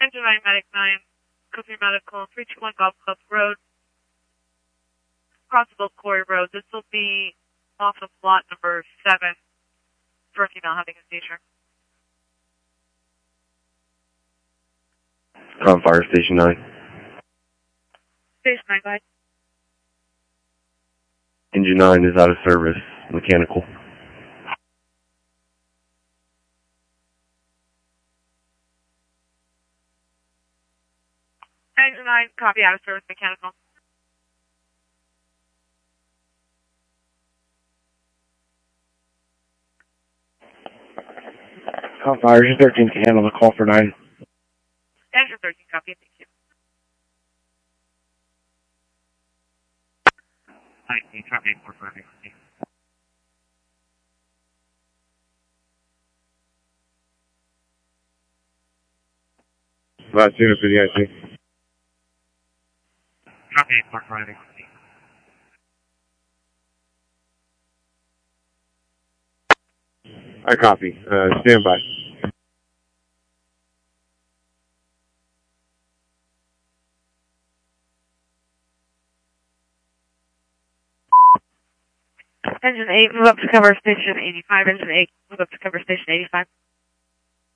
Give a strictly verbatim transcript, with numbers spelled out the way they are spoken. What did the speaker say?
Engine nine, Medic nine, Cookie Medical, three two one Golf Club Road, Crossable Quarry Road. This will be off of lot number seven for a female having a seizure. On Fire Station nine. Station nine, go ahead. Engine nine is out of service. Mechanical. Engine nine, copy, out of service, mechanical. Call Fire, Engine thirteen can handle the call for nine. Engine thirteen, copy, thank you. nineteen, copy, eight four five, eight. Last unit for the I C. Copy, eight four five, eight. I copy. Uh, stand by. Engine eight, move up to cover station eighty-five. Engine eight, move up to cover station eighty-five.